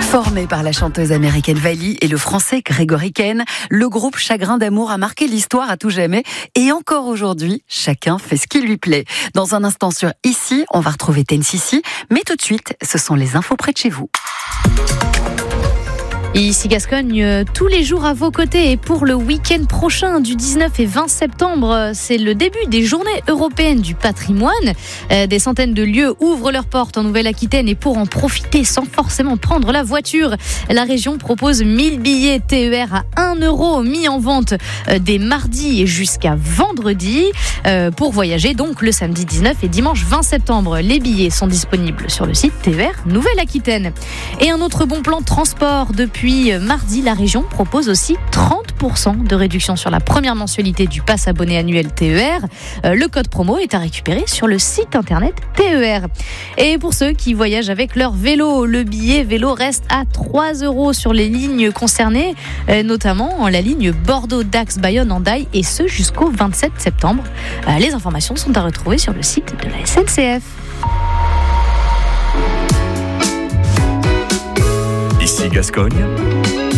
Formé par la chanteuse américaine Vali et le français Grégory Ken, le groupe Chagrin d'amour a marqué l'histoire à tout jamais et encore aujourd'hui, chacun fait ce qui lui plaît. Dans un instant sur Ici, on va retrouver Tennessee, mais tout de suite, ce sont les infos près de chez vous. Ici Gascogne, tous les jours à vos côtés et pour le week-end prochain du 19 et 20 septembre, c'est le début des journées européennes du patrimoine. Des centaines de lieux ouvrent leurs portes en Nouvelle-Aquitaine et pour en profiter sans forcément prendre la voiture, la région propose 1000 billets TER à 1 € mis en vente dès mardi et jusqu'à vendredi pour voyager donc le samedi 19 et dimanche 20 septembre. Les billets sont disponibles sur le site TER Nouvelle-Aquitaine. Et un autre bon plan de transport depuis mardi, la région propose aussi 30% de réduction sur la première mensualité du pass abonné annuel TER. Le code promo est à récupérer sur le site internet TER. Et pour ceux qui voyagent avec leur vélo, le billet vélo reste à 3 € sur les lignes concernées, notamment la ligne Bordeaux-Dax-Bayonne-Hendaye et ce jusqu'au 27 septembre. Les informations sont à retrouver sur le site de la SNCF. Ici Gascogne,